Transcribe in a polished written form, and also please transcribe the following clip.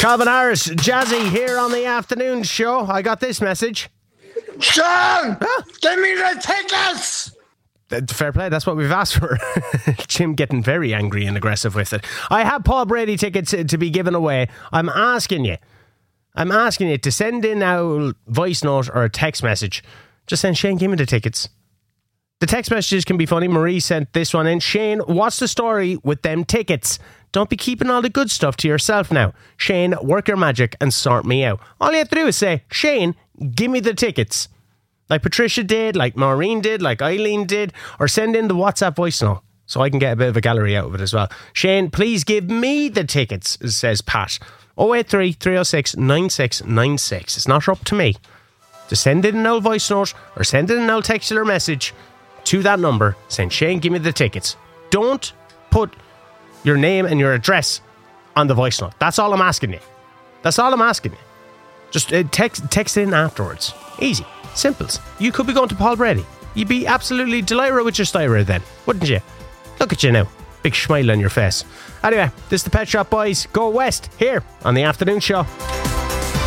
Calvin Harris, Jazzy here on the afternoon show. I got this message. Sean, give me the tickets! Fair play, that's what we've asked for. Jim getting very angry and aggressive with it. I have Paul Brady tickets to be given away. I'm asking you to send in a voice note or a text message. Just send Shane, give me the tickets. The text messages can be funny. Marie sent this one in. Shane, what's the story with them tickets? Don't be keeping all the good stuff to yourself now. Shane, work your magic and sort me out. All you have to do is say, Shane, give me the tickets. Like Patricia did, like Maureen did, like Eileen did, or send in the WhatsApp voice note so I can get a bit of a gallery out of it as well. Shane, please give me the tickets, says Pat. 083 306 9696. It's not up to me. Just send in an old voice note or send in an old textual message to that number saying, Shane, give me the tickets. Don't put your name and your address on the voice note. That's all I'm asking you. Just text in afterwards. Easy. Simples. You could be going to Paul Brady. You'd be absolutely delighted with your styro then, wouldn't you? Look at you now. Big smile on your face. Anyway, this is the Pet Shop Boys. Go West here on the afternoon show.